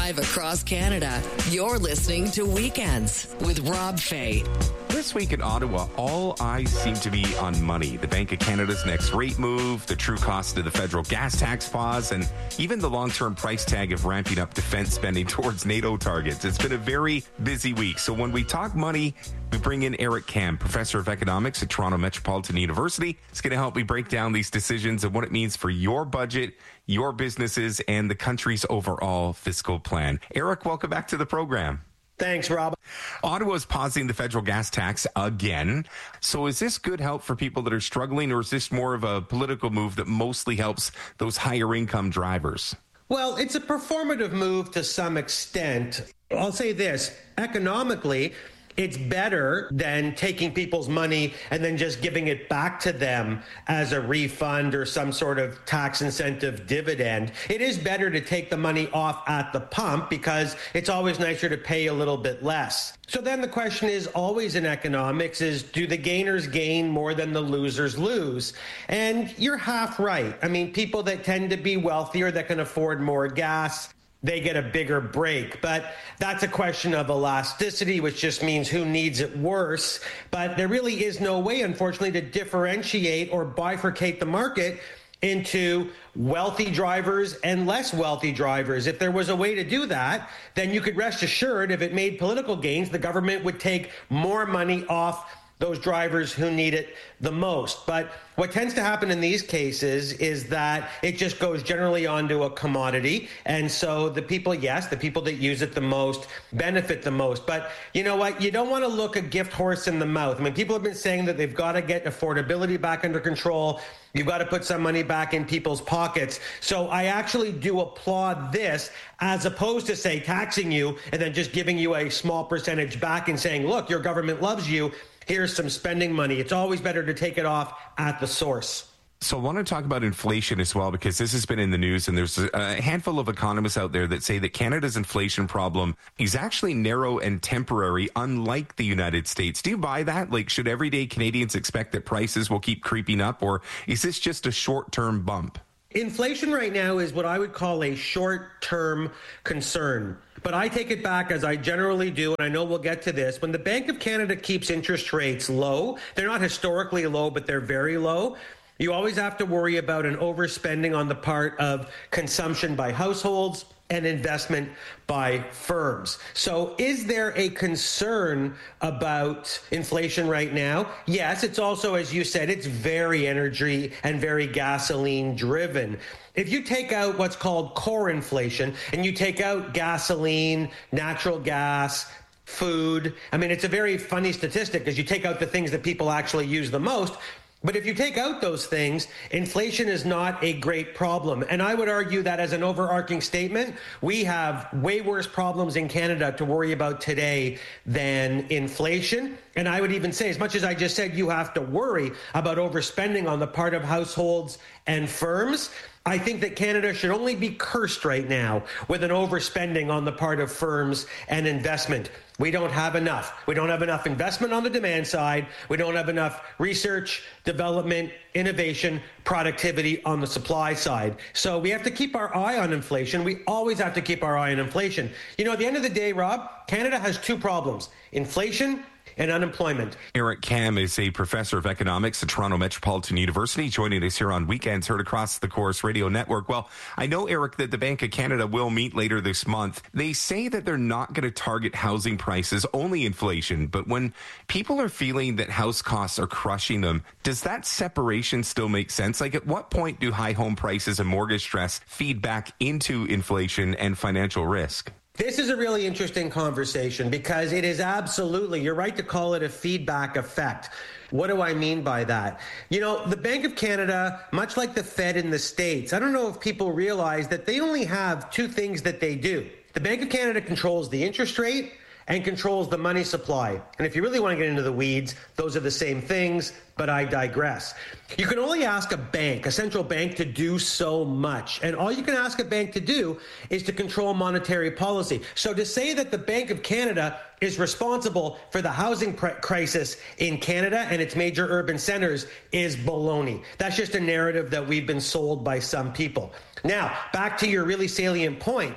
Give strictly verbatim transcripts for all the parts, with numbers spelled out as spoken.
Live across Canada, you're listening to Weekends with Rob Fay. This week in Ottawa, all eyes seem to be on money. The Bank of Canada's next rate move, the true cost of the federal gas tax pause, and even the long-term price tag of ramping up defense spending towards NATO targets. It's been a very busy week. So when we talk money, we bring in Eric Kam, professor of economics at Toronto Metropolitan University. It's going to help me break down these decisions and what it means for your budget, your businesses, and the country's overall fiscal plan. Eric, welcome back to the program. Thanks, Rob. Ottawa's pausing the federal gas tax again. So is this good help for people that are struggling, or is this more of a political move that mostly helps those higher income drivers? Well, it's a performative move to some extent. I'll say this, economically, it's better than taking people's money and then just giving it back to them as a refund or some sort of tax incentive dividend. It is better to take the money off at the pump because it's always nicer to pay a little bit less. So then the question is always in economics is, do the gainers gain more than the losers lose? And you're half right. I mean, people that tend to be wealthier, that can afford more gas, they get a bigger break. But that's a question of elasticity, which just means who needs it worse. But there really is no way, unfortunately, to differentiate or bifurcate the market into wealthy drivers and less wealthy drivers. If there was a way to do that, then you could rest assured if it made political gains, the government would take more money off those drivers who need it the most. But what tends to happen in these cases is that it just goes generally onto a commodity. And so the people, yes, the people that use it the most benefit the most. But you know what? You don't want to look a gift horse in the mouth. I mean, people have been saying that they've got to get affordability back under control. You've got to put some money back in people's pockets. So I actually do applaud this as opposed to, say, taxing you and then just giving you a small percentage back and saying, look, your government loves you. Here's some spending money. It's always better to take it off at the source. So I want to talk about inflation as well, because this has been in the news, and there's a handful of economists out there that say that Canada's inflation problem is actually narrow and temporary, unlike the United States. Do you buy that? Like, should everyday Canadians expect that prices will keep creeping up, or is this just a short-term bump? Inflation right now is what I would call a short-term concern. But I take it back, as I generally do, and I know we'll get to this. When the Bank of Canada keeps interest rates low, they're not historically low, but they're very low. You always have to worry about an overspending on the part of consumption by households and investment by firms. So is there a concern about inflation right now? Yes, it's also, as you said, it's very energy and very gasoline driven. If you take out what's called core inflation and you take out gasoline, natural gas, food, I mean, it's a very funny statistic because you take out the things that people actually use the most. But if you take out those things, inflation is not a great problem. And I would argue that as an overarching statement, we have way worse problems in Canada to worry about today than inflation. And I would even say, as much as I just said, you have to worry about overspending on the part of households and firms, I think that Canada should only be cursed right now with an overspending on the part of firms and investment. We don't have enough. We don't have enough investment on the demand side. We don't have enough research, development, innovation, productivity on the supply side. So we have to keep our eye on inflation. We always have to keep our eye on inflation. You know, at the end of the day, Rob, Canada has two problems: inflation and unemployment. Eric Kam is a professor of economics at Toronto Metropolitan University, joining us here on Weekends, heard across the Corus Radio Network. Well, I know, Eric, that the Bank of Canada will meet later this month. They say that they're not going to target housing prices, only inflation. But when people are feeling that house costs are crushing them, does that separation still make sense? Like, at what point do high home prices and mortgage stress feed back into inflation and financial risk? This is a really interesting conversation because it is absolutely, you're right to call it a feedback effect. What do I mean by that? You know, the Bank of Canada, much like the Fed in the States, I don't know if people realize that they only have two things that they do. The Bank of Canada controls the interest rate and controls the money supply. And if you really want to get into the weeds, those are the same things, but I digress. You can only ask a bank, a central bank, to do so much. And all you can ask a bank to do is to control monetary policy. So to say that the Bank of Canada is responsible for the housing pr- crisis in Canada and its major urban centers is baloney. That's just a narrative that we've been sold by some people. Now, back to your really salient point.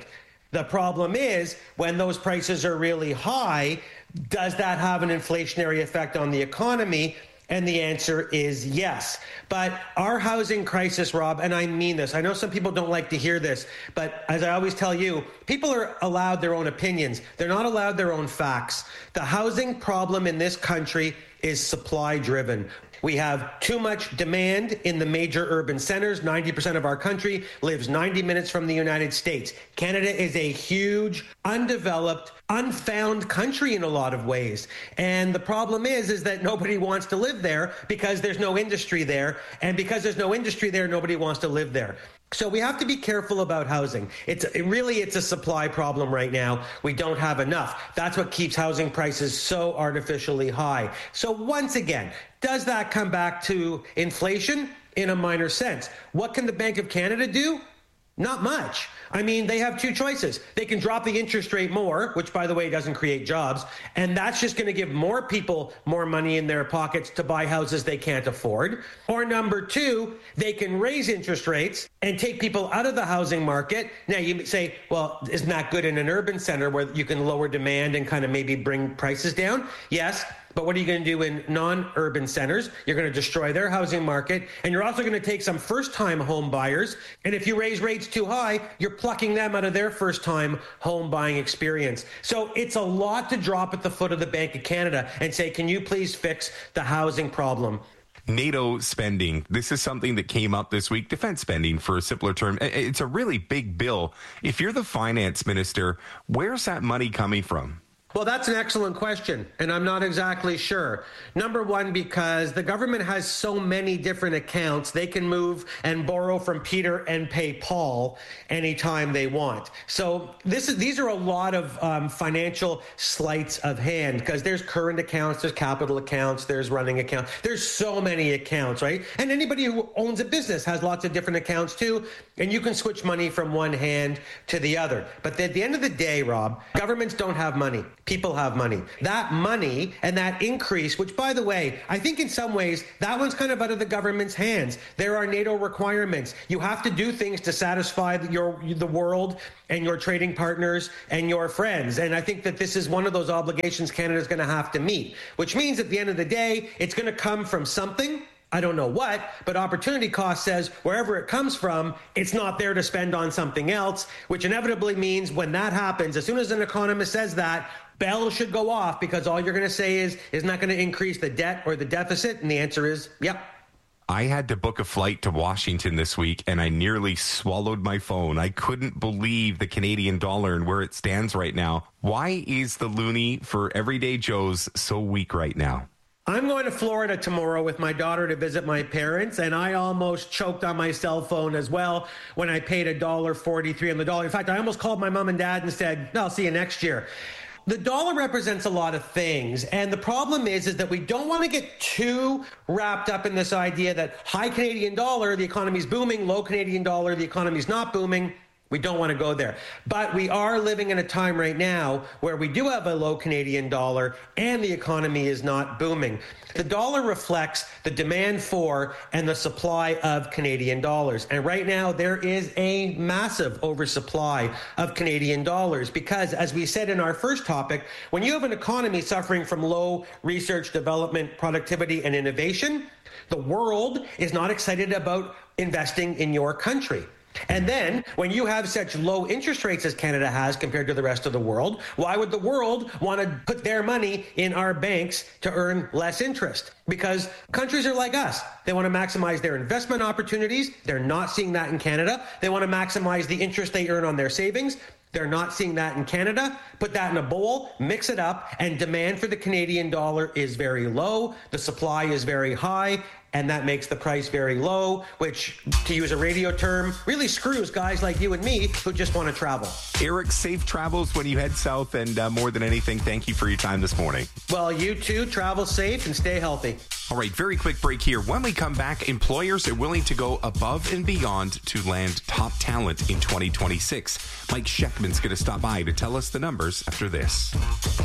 The problem is when those prices are really high, does that have an inflationary effect on the economy? And the answer is yes. But our housing crisis, Rob, and I mean this, I know some people don't like to hear this, but as I always tell you, people are allowed their own opinions. They're not allowed their own facts. The housing problem in this country is supply driven. We have too much demand in the major urban centers. ninety percent of our country lives ninety minutes from the United States. Canada is a huge, undeveloped, unfound country in a lot of ways. And the problem is, is that nobody wants to live there because there's no industry there. And because there's no industry there, nobody wants to live there. So we have to be careful about housing. It's it really, it's a supply problem right now. We don't have enough. That's what keeps housing prices so artificially high. So once again, does that come back to inflation? In a minor sense. What can the Bank of Canada do? Not much. I mean, they have two choices. They can drop the interest rate more, which, by the way, doesn't create jobs. And that's just going to give more people more money in their pockets to buy houses they can't afford. Or number two, they can raise interest rates and take people out of the housing market. Now, you say, well, isn't that good in an urban center where you can lower demand and kind of maybe bring prices down? Yes. But what are you going to do in non-urban centers? You're going to destroy their housing market, and you're also going to take some first-time home buyers. And if you raise rates too high, you're plucking them out of their first-time home buying experience. So it's a lot to drop at the foot of the Bank of Canada and say, can you please fix the housing problem? NATO spending. This is something that came up this week. Defense spending, for a simpler term. It's a really big bill. If you're the finance minister, where's that money coming from? Well, that's an excellent question, and I'm not exactly sure. Number one, because the government has so many different accounts, they can move and borrow from Peter and pay Paul anytime they want. So this is these are a lot of um, financial sleights of hand, because there's current accounts, there's capital accounts, there's running accounts. There's so many accounts, right? And anybody who owns a business has lots of different accounts too, and you can switch money from one hand to the other. But at the end of the day, Rob, governments don't have money. People have money. That money and that increase, which, by the way, I think in some ways that one's kind of out of the government's hands. There are NATO requirements. You have to do things to satisfy your the world and your trading partners and your friends. And I think that this is one of those obligations Canada's going to have to meet, which means at the end of the day, it's going to come from something. I don't know what, but opportunity cost says wherever it comes from, it's not there to spend on something else, which inevitably means when that happens, as soon as an economist says that, bells should go off, because all you're going to say is, isn't that going to increase the debt or the deficit? And the answer is, yep. I had to book a flight to Washington this week, and I nearly swallowed my phone. I couldn't believe the Canadian dollar and where it stands right now. Why is the loonie for everyday Joes so weak right now? I'm going to Florida tomorrow with my daughter to visit my parents, and I almost choked on my cell phone as well when I paid one dollar forty-three on the dollar. In fact, I almost called my mom and dad and said, no, I'll see you next year. The dollar represents a lot of things, and the problem is, is that we don't want to get too wrapped up in this idea that high Canadian dollar, the economy's booming, low Canadian dollar, the economy's not booming. We don't want to go there. But we are living in a time right now where we do have a low Canadian dollar and the economy is not booming. The dollar reflects the demand for and the supply of Canadian dollars. And right now there is a massive oversupply of Canadian dollars because, as we said in our first topic, when you have an economy suffering from low research, development, productivity, and innovation, the world is not excited about investing in your country. And then when you have such low interest rates as Canada has compared to the rest of the world, why would the world want to put their money in our banks to earn less interest? Because countries are like us. They want to maximize their investment opportunities. They're not seeing that in Canada. They want to maximize the interest they earn on their savings. They're not seeing that in Canada. Put that in a bowl, mix it up, and demand for the Canadian dollar is very low. The supply is very high, and that makes the price very low, which, to use a radio term, really screws guys like you and me who just want to travel. Eric, safe travels when you head south, and uh, more than anything, thank you for your time this morning. Well, you too. Travel safe and stay healthy. All right, very quick break here. When we come back, employers are willing to go above and beyond to land top talent in twenty twenty-six. Mike Sheckman's going to stop by to tell us the numbers after this.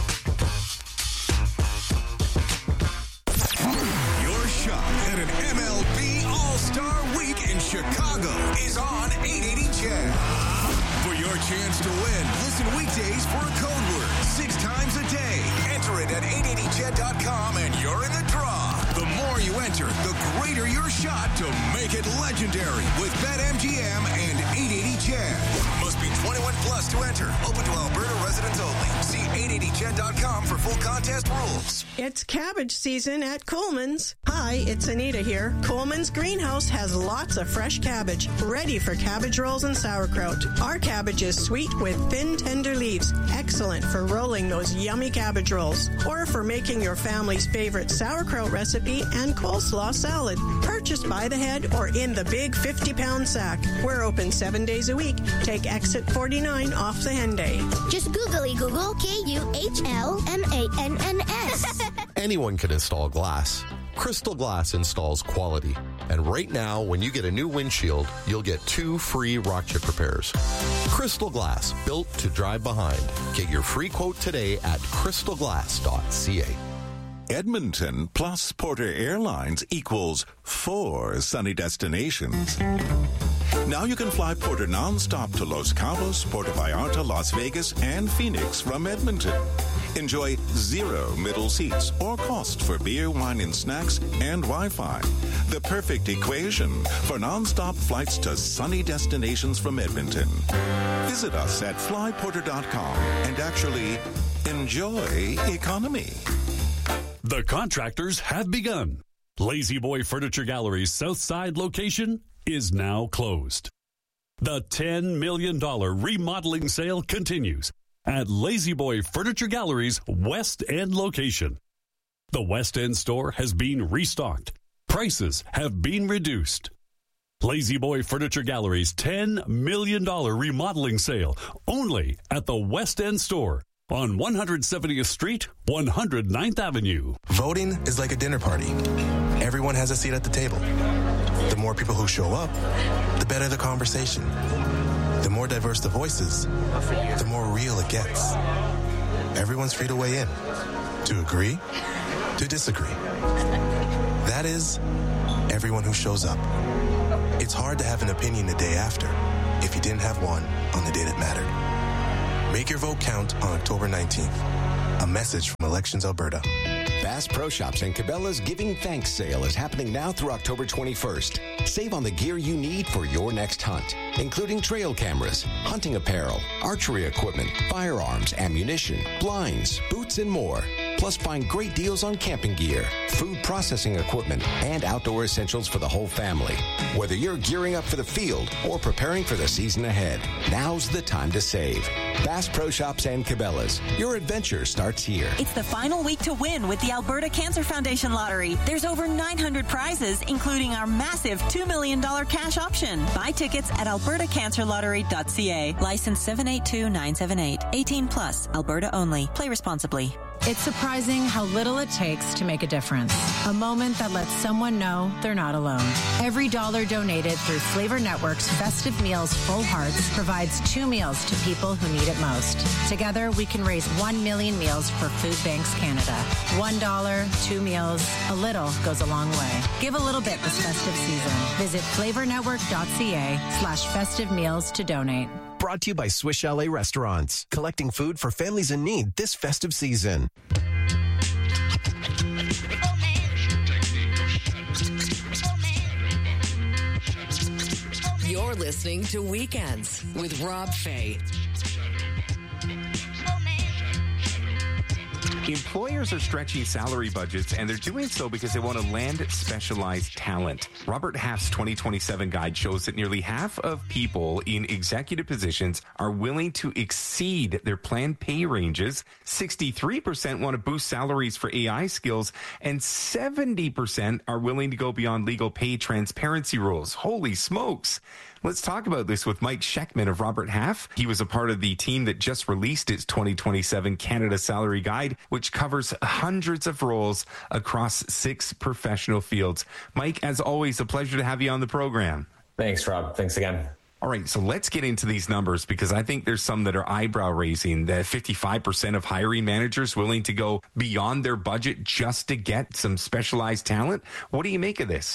Your shot at an M L B All-Star Week in Chicago is on eight eighty C H E D. For your chance to win. Listen weekdays for a code word six times a day. Enter it at eight eighty ched dot com and you're in the draw. The more you enter, the greater your shot to make it legendary with BetMGM and eight eighty ched. Must be twenty-one plus to enter. Open to Alberta residents only. See eight eighty ched dot com for full contest rules. It's cabbage season at Coleman's. Hi, it's Anita here. Coleman's Greenhouse has lots of fresh cabbage, ready for cabbage rolls and sauerkraut. Our cabbage is sweet with thin, tender leaves, excellent for rolling those yummy cabbage rolls, or for making your family's favorite sauerkraut recipe and coleslaw salad. Purchased by the head or in the big fifty-pound sack. We're open seven days a week. Take exit forty-nine off the Henday. Just googly Google K U H L M A N N S. Anyone can install glass. Crystal Glass installs quality. And right now, when you get a new windshield, you'll get two free rock chip repairs. Crystal Glass, built to drive behind. Get your free quote today at crystal glass dot c a. Edmonton plus Porter Airlines equals four sunny destinations. Now you can fly Porter nonstop to Los Cabos, Puerto Vallarta, Las Vegas, and Phoenix from Edmonton. Enjoy zero middle seats or cost for beer, wine, and snacks and Wi-Fi. The perfect equation for nonstop flights to sunny destinations from Edmonton. Visit us at fly porter dot com and actually enjoy economy. The contractors have begun. Lazy Boy Furniture Gallery's Southside location is now closed. The ten million dollars remodeling sale continues at Lazy Boy Furniture Gallery's West End location. The West End store has been restocked. Prices have been reduced. Lazy Boy Furniture Gallery's ten million dollars remodeling sale only at the West End store on one hundred seventieth Street, one hundred ninth Avenue. Voting is like a dinner party. Everyone has a seat at the table. The more people who show up, the better the conversation. The more diverse the voices, the more real it gets. Everyone's free to weigh in, to agree, to disagree. That is, everyone who shows up. It's hard to have an opinion the day after if you didn't have one on the day that mattered. Make your vote count on October nineteenth. A message from Elections Alberta. Bass Pro Shops and Cabela's Giving Thanks sale is happening now through October twenty-first. Save on the gear you need for your next hunt, including trail cameras, hunting apparel, archery equipment, firearms, ammunition, blinds, boots, and more. Plus, find great deals on camping gear, food processing equipment, and outdoor essentials for the whole family. Whether you're gearing up for the field or preparing for the season ahead, now's the time to save. Bass Pro Shops and Cabela's. Your adventure starts here. It's the final week to win with the Alberta Cancer Foundation Lottery. There's over nine hundred prizes, including our massive two million dollars cash option. Buy tickets at alberta cancer lottery dot c a. License seven eight two nine seven eight. eighteen plus. Alberta only. Play responsibly. It's surprising how little it takes to make a difference. A moment that lets someone know they're not alone. Every dollar donated through Flavor Network's Festive Meals Full Hearts provides two meals to people who need it most. Together, we can raise one million meals for Food Banks Canada. One dollar, two meals, a little goes a long way. Give a little bit this festive season. Visit flavor network dot c a slash festive meals to donate. Brought to you by Swiss Chalet Restaurants, collecting food for families in need this festive season. You're listening to Weekends with Rob Fay. Employers are stretching salary budgets, and they're doing so because they want to land specialized talent. Robert Half's twenty twenty-seven guide shows that nearly half of people in executive positions are willing to exceed their planned pay ranges. sixty-three percent want to boost salaries for A I skills, and seventy percent are willing to go beyond legal pay transparency rules. Holy smokes. Let's talk about this with Mike Sheckman of Robert Half. He was a part of the team that just released its twenty twenty-seven Canada Salary Guide, which covers hundreds of roles across six professional fields. Mike, as always, a pleasure to have you on the program. Thanks, Rob. Thanks again. All right, so let's get into these numbers because I think there's some that are eyebrow-raising. That fifty-five percent of hiring managers willing to go beyond their budget just to get some specialized talent. What do you make of this?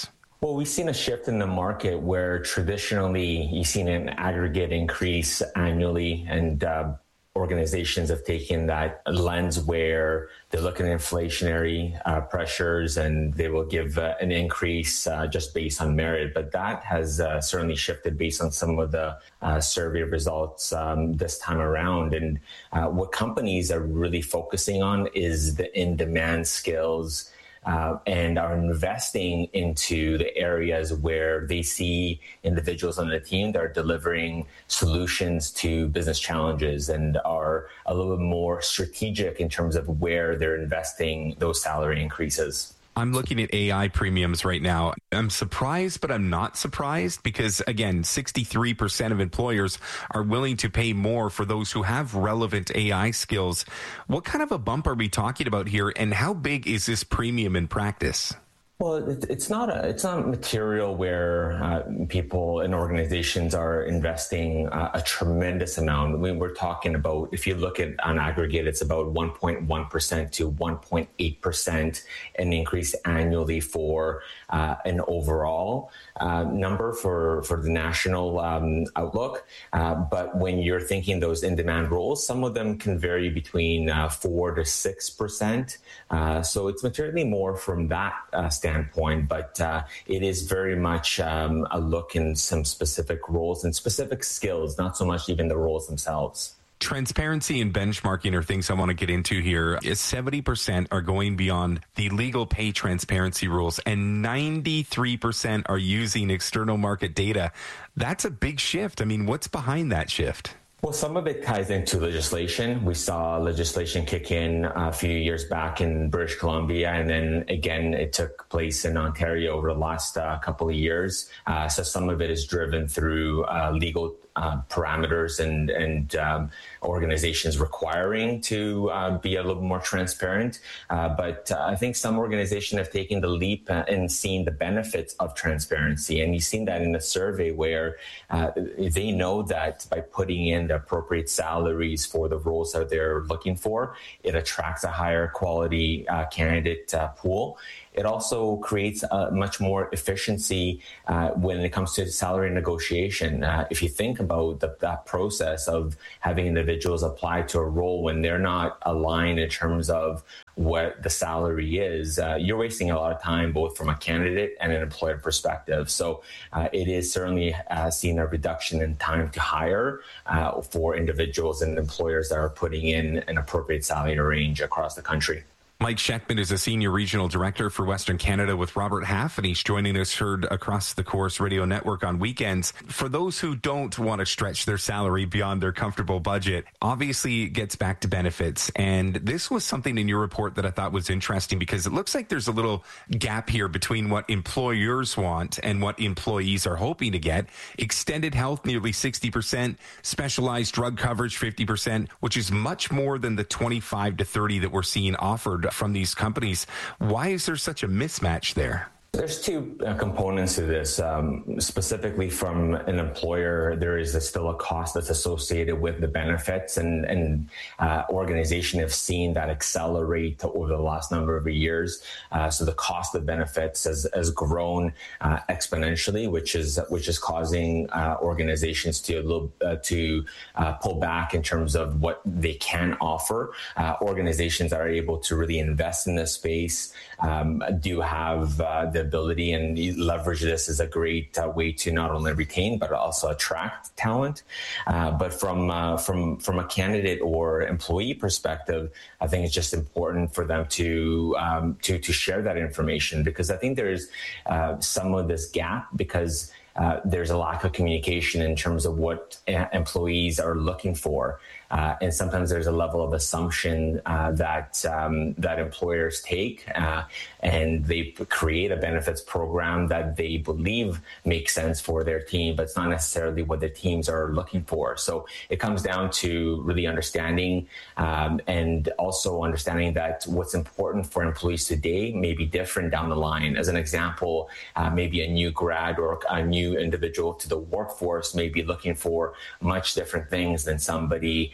Well, we've seen a shift in the market where traditionally you've seen an aggregate increase annually, and uh, organizations have taken that lens where they're looking at inflationary uh, pressures and they will give uh, an increase uh, just based on merit. But that has uh, certainly shifted based on some of the uh, survey results um, this time around. And uh, what companies are really focusing on is the in-demand skills Uh, and are investing into the areas where they see individuals on the team that are delivering solutions to business challenges and are a little bit more strategic in terms of where they're investing those salary increases. I'm looking at A I premiums right now. I'm surprised, but I'm not surprised because, again, sixty-three percent of employers are willing to pay more for those who have relevant A I skills. What kind of a bump are we talking about here, and how big is this premium in practice? Well, it's not a it's not material where uh, people and organizations are investing uh, a tremendous amount. We, we're talking about, if you look at on aggregate, it's about one point one percent to one point eight percent an increase annually for uh, an overall uh, number for, for the national um, outlook. Uh, but when you're thinking those in-demand roles, some of them can vary between uh, four to six percent. Uh, so it's materially more from that uh, standpoint, but uh, it is very much um, a look in some specific roles and specific skills, not so much even the roles themselves. Transparency and benchmarking are things I want to get into here. seventy percent are going beyond the legal pay transparency rules, and ninety-three percent are using external market data. That's a big shift. I mean, what's behind that shift? Well, some of it ties into legislation. We saw legislation kick in a few years back in British Columbia, and then again, it took place in Ontario over the last uh, couple of years. Uh, so some of it is driven through uh, legal uh, parameters and, and um, organizations requiring to uh, be a little more transparent. Uh, but uh, I think some organizations have taken the leap and seen the benefits of transparency. And you've seen that in the survey where uh, they know that by putting in the appropriate salaries for the roles that they're looking for, it attracts a higher quality uh, candidate uh, pool. It also creates a much more efficiency uh, when it comes to salary negotiation. Uh, if you think about the, that process of having individuals apply to a role when they're not aligned in terms of what the salary is, uh, you're wasting a lot of time both from a candidate and an employer perspective. So uh, it is certainly uh, seen a reduction in time to hire uh, for individuals and employers that are putting in an appropriate salary range across the country. Mike Sheckman is a senior regional director for Western Canada with Robert Half, and he's joining us heard across the Corus Radio Network on weekends. For those who don't want to stretch their salary beyond their comfortable budget, obviously it gets back to benefits. And this was something in your report that I thought was interesting because it looks like there's a little gap here between what employers want and what employees are hoping to get. Extended health, nearly sixty percent, specialized drug coverage, fifty percent, which is much more than the twenty-five to thirty that we're seeing offered from these companies. Why is there such a mismatch there? There's two uh, components to this. Um, specifically from an employer, there is a, still a cost that's associated with the benefits, and, and uh, organizations have seen that accelerate over the last number of years. Uh, so the cost of benefits has, has grown uh, exponentially, which is which is causing uh, organizations to a little, uh, to uh, pull back in terms of what they can offer. Uh, organizations that are able to really invest in this space um, do have uh, the ability and leverage this as a great uh, way to not only retain but also attract talent. Uh, but from uh, from from a candidate or employee perspective, I think it's just important for them to um, to to share that information, because I think there's uh, some of this gap because uh, there's a lack of communication in terms of what uh, employees are looking for. Uh, and sometimes there's a level of assumption uh, that um, that employers take, uh, and they create a benefits program that they believe makes sense for their team, but it's not necessarily what the teams are looking for. So it comes down to really understanding um, and also understanding that what's important for employees today may be different down the line. As an example, uh, maybe a new grad or a new individual to the workforce may be looking for much different things than somebody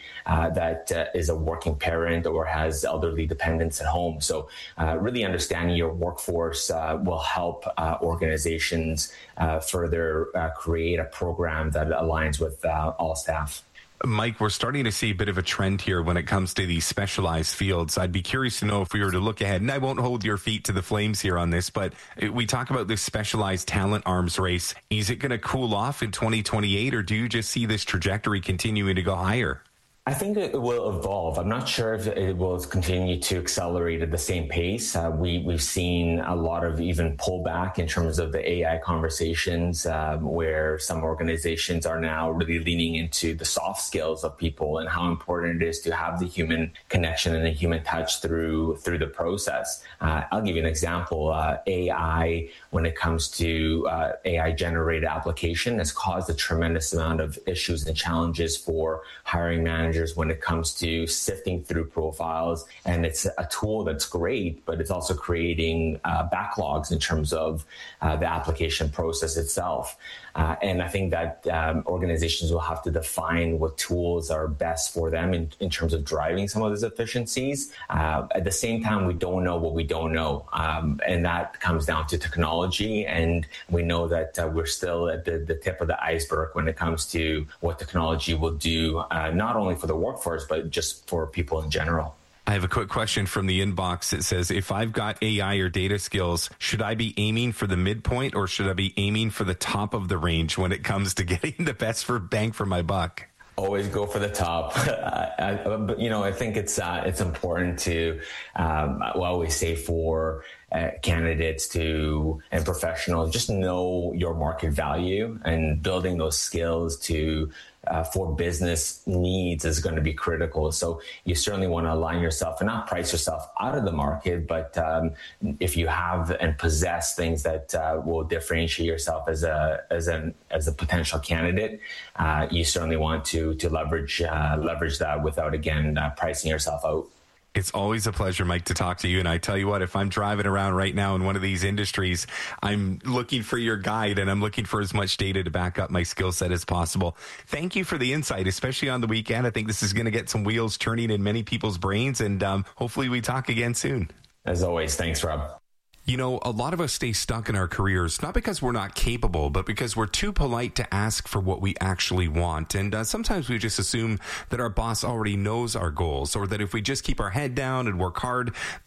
uh, that uh, is a working parent or has elderly dependents at home. So uh, really understanding your workforce uh, will help uh, organizations uh, further uh, create a program that aligns with uh, all staff. Mike, we're starting to see a bit of a trend here when it comes to these specialized fields. I'd be curious to know if we were to look ahead, and I won't hold your feet to the flames here on this, but we talk about this specialized talent arms race. Is it going to cool off in twenty twenty-eight, or do you just see this trajectory continuing to go higher? I think it will evolve. I'm not sure if it will continue to accelerate at the same pace. Uh, we, we've seen a lot of even pullback in terms of the A I conversations, um, where some organizations are now really leaning into the soft skills of people and how important it is to have the human connection and the human touch through through the process. Uh, I'll give you an example. Uh, A I, when it comes to uh, A I-generated application, has caused a tremendous amount of issues and challenges for hiring managers when it comes to sifting through profiles. And it's a tool that's great, but it's also creating uh, backlogs in terms of uh, the application process itself. Uh, and I think that um, organizations will have to define what tools are best for them in, in terms of driving some of those efficiencies. Uh, at the same time, we don't know what we don't know. Um, and that comes down to technology. And we know that uh, we're still at the, the tip of the iceberg when it comes to what technology will do, uh, not only for the workforce, but just for people in general. I have a quick question from the inbox. It says, if I've got A I or data skills, should I be aiming for the midpoint or should I be aiming for the top of the range when it comes to getting the best for bang for my buck? Always go for the top. I, I, but, you know, I think it's uh, it's important to, um, I always say for uh, candidates to and professionals, just know your market value, and building those skills to uh, for business needs is going to be critical. So you certainly want to align yourself and not price yourself out of the market, but um, if you have and possess things that uh, will differentiate yourself as a as an as a potential candidate, uh, you certainly want to to leverage uh, leverage that without again uh, pricing yourself out. It's always a pleasure, Mike, to talk to you. And I tell you what, if I'm driving around right now in one of these industries, I'm looking for your guide and I'm looking for as much data to back up my skill set as possible. Thank you for the insight, especially on the weekend. I think this is going to get some wheels turning in many people's brains, and um, hopefully we talk again soon. As always, thanks, Rob. You know, a lot of us stay stuck in our careers, not because we're not capable, but because we're too polite to ask for what we actually want. And uh, sometimes we just assume that our boss already knows our goals, or that if we just keep our head down and work hard,